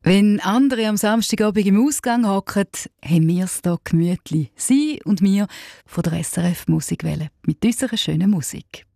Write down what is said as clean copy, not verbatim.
Wenn andere am Samstagabend im Ausgang hocken, haben wir es hier gemütlich. Sie und wir von der SRF Musikwelle mit unserer schönen Musik.